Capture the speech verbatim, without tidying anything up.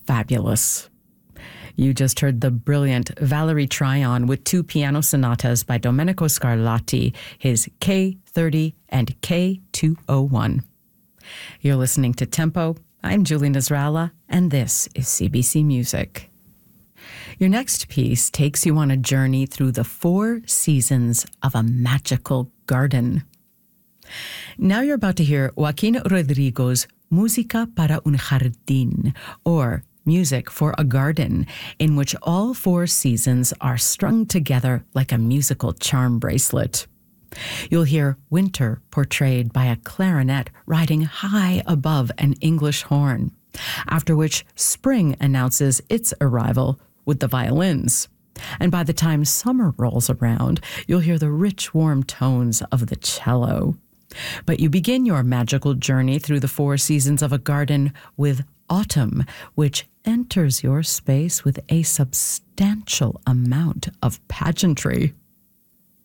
fabulous. You just heard the brilliant Valerie Tryon with two piano sonatas by Domenico Scarlatti, his K thirty and K two oh one. You're listening to Tempo. I'm Julie Nasrallah, and this is C B C Music. Your next piece takes you on a journey through the four seasons of a magical garden. Now you're about to hear Joaquin Rodrigo's Música para un Jardín, or Music for a Garden, in which all four seasons are strung together like a musical charm bracelet. You'll hear winter portrayed by a clarinet riding high above an English horn, after which spring announces its arrival with the violins. And by the time summer rolls around, you'll hear the rich, warm tones of the cello. But you begin your magical journey through the four seasons of a garden with autumn, which enters your space with a substantial amount of pageantry.